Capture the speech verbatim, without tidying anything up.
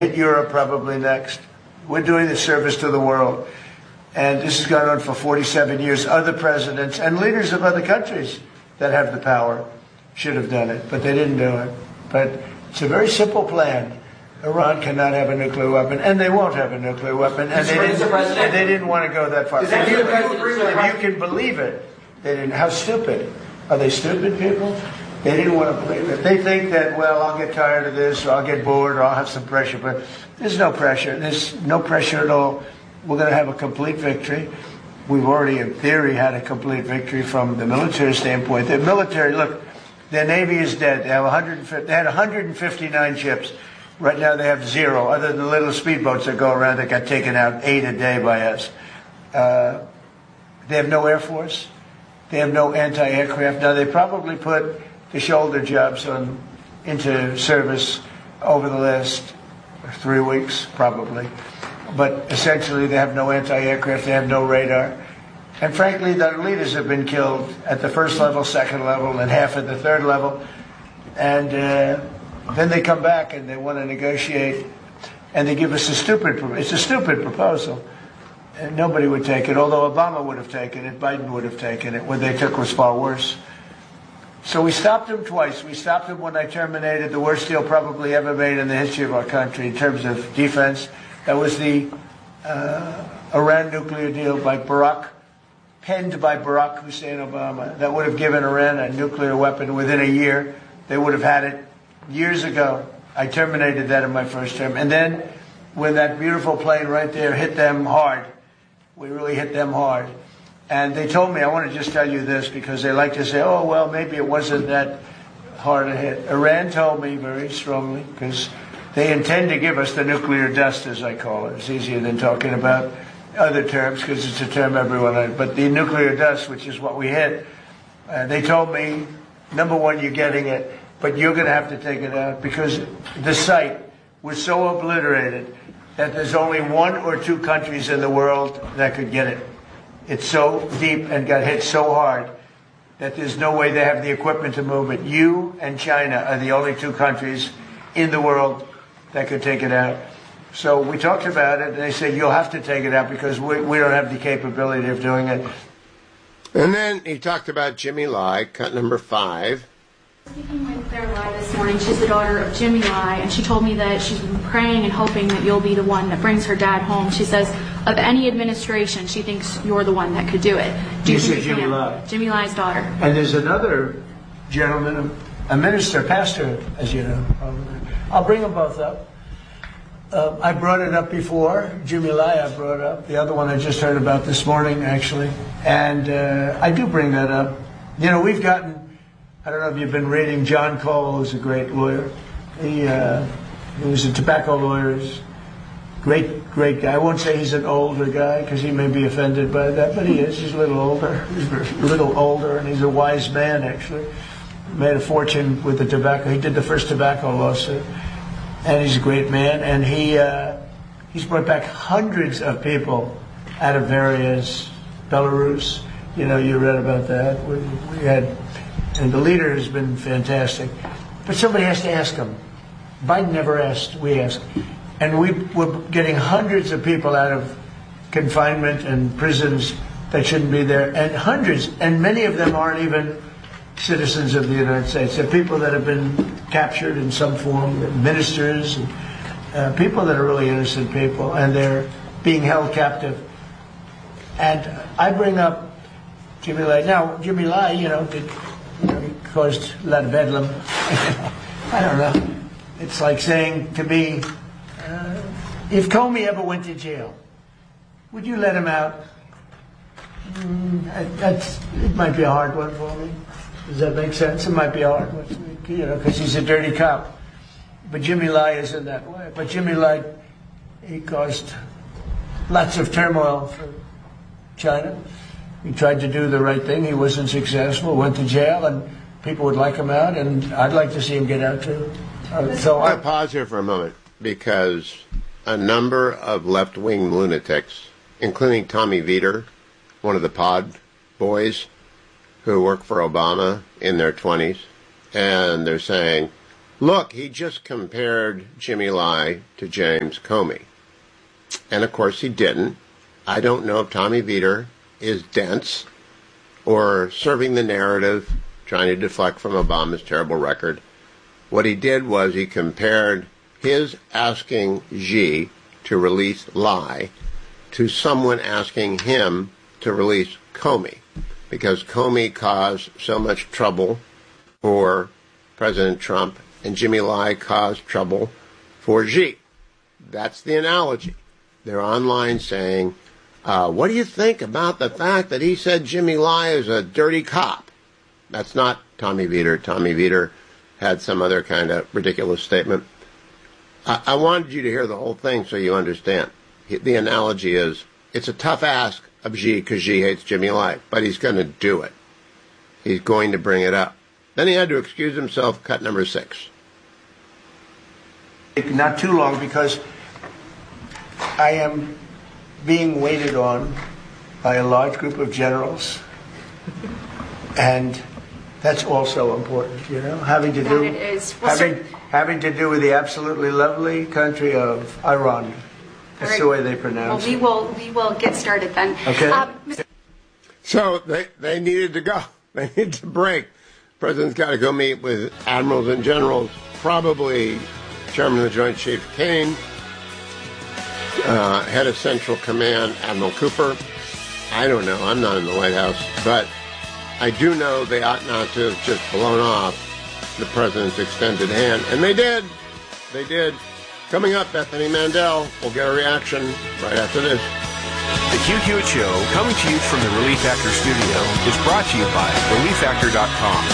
hit Europe probably next. We're doing the service to the world. And this has gone on for forty-seven years. Other presidents and leaders of other countries that have the power should have done it, but they didn't do it. But it's a very simple plan. Iran cannot have a nuclear weapon, and they won't have a nuclear weapon, and they didn't, and they didn't want to go that far. If you, if you can believe it, they didn't. How stupid. Are they stupid people? They didn't want to believe it. They think that, well, I'll get tired of this, or I'll get bored, or I'll have some pressure. But there's no pressure. There's no pressure at all. We're going to have a complete victory. We've already, in theory, had a complete victory from the military standpoint. The military, look, their Navy is dead. They have one hundred fifty, they had one hundred fifty-nine ships. Right now they have zero, other than the little speedboats that go around that got taken out eight a day by us. Uh, they have no Air Force. They have no anti-aircraft. Now, they probably put the shoulder jobs on into service over the last three weeks, probably. But essentially, they have no anti-aircraft. They have no radar. And frankly, their leaders have been killed at the first level, second level, and half at the third level. And uh, then they come back and they want to negotiate, and they give us a stupid, it's a stupid proposal. And nobody would take it, although Obama would have taken it, Biden would have taken it. What they took was far worse. So we stopped them twice. We stopped them when I terminated the worst deal probably ever made in the history of our country in terms of defense. That was the uh, Iran nuclear deal by Barack, penned by Barack Hussein Obama. That would have given Iran a nuclear weapon within a year. They would have had it years ago. I terminated that in my first term. And then when that beautiful plane right there hit them hard, we really hit them hard. And they told me, I want to just tell you this, because they like to say, oh, well, maybe it wasn't that hard a hit. Iran told me very strongly, because they intend to give us the nuclear dust, as I call it. It's easier than talking about other terms, because it's a term everyone knows. But the nuclear dust, which is what we hit, uh, they told me, number one, you're getting it, but you're going to have to take it out, because the site was so obliterated that there's only one or two countries in the world that could get it. It's so deep and got hit so hard that there's no way they have the equipment to move it. You and China are the only two countries in the world that could take it out. So we talked about it, and they said, you'll have to take it out because we, we don't have the capability of doing it. And then he talked about Jimmy Lai, cut number five. Speaking with Claire Lai this morning, she's the daughter of Jimmy Lai, and she told me that she's been praying and hoping that you'll be the one that brings her dad home. She says, of any administration, she thinks you're the one that could do it. Do you, you think said you Jimmy can? Lai. Jimmy Lai's daughter. And there's another gentleman, a minister, pastor, as you know. I'll bring them both up. Uh, I brought it up before. Jimmy Lai I brought up. The other one I just heard about this morning, actually. And uh, I do bring that up. You know, we've gotten... I don't know if you've been reading John Cole, who's a great lawyer. He, uh, he was a tobacco lawyer. He's great, great guy. I won't say he's an older guy because he may be offended by that, but he is. He's a little older. He's a little older, and he's a wise man, actually. Made a fortune with the tobacco. He did the first tobacco lawsuit, and he's a great man. And he uh, he's brought back hundreds of people out of various Belarus. You know, you read about that. We, we had. And the leader has been fantastic. But somebody has to ask him. Biden never asked, we asked. And we were getting hundreds of people out of confinement and prisons that shouldn't be there. And hundreds, and many of them aren't even citizens of the United States. They're people that have been captured in some form, ministers, and, uh, people that are really innocent people, and they're being held captive. And I bring up Jimmy Lai. Now, Jimmy Lai, you know, did... You know, he caused a lot of bedlam. I don't know. It's like saying to me, uh, if Comey ever went to jail, would you let him out? Mm, that's, it might be a hard one for me. Does that make sense? It might be a hard one, you know, because he's a dirty cop. But Jimmy Lai isn't that way. But Jimmy Lai, he caused lots of turmoil for China. He tried to do the right thing. He wasn't successful, went to jail, and people would like him out, and I'd like to see him get out, too. Uh, so I'll I pause here for a moment, because a number of left-wing lunatics, including Tommy Vietor, one of the pod boys who work for Obama in their twenties, and they're saying, look, he just compared Jimmy Lai to James Comey. And, of course, he didn't. I don't know if Tommy Vietor is dense or serving the narrative, trying to deflect from Obama's terrible record. What he did was he compared his asking Xi to release Lai to someone asking him to release Comey, because Comey caused so much trouble for President Trump and Jimmy Lai caused trouble for Xi. That's the analogy. They're online saying, uh, what do you think about the fact that he said Jimmy Lai is a dirty cop? That's not Tommy Vietor. Tommy Vietor had some other kind of ridiculous statement. I, I wanted you to hear the whole thing so you understand. The analogy is, it's a tough ask of Xi because Xi hates Jimmy Lai, but he's going to do it. He's going to bring it up. Then he had to excuse himself, cut number six. Not too long, because I am being waited on by a large group of generals, and that's also important, you know, having to do That it is. Well, having sir, having to do with the absolutely lovely country of Iran. That's right. the way they well, pronounce we it. will we will get started then. Okay. Um, Mister So they, they needed to go. They need to break. The president's got to go meet with admirals and generals, probably Chairman of the Joint Chiefs Kane, uh, head of Central Command Admiral Cooper. I don't know. I'm not in the White House. But I do know they ought not to have just blown off the president's extended hand. And they did. They did. Coming up, Bethany Mandel. We'll get a reaction right after this. The Hugh Hewitt Show, coming to you from the Relief Factor studio, is brought to you by relief factor dot com.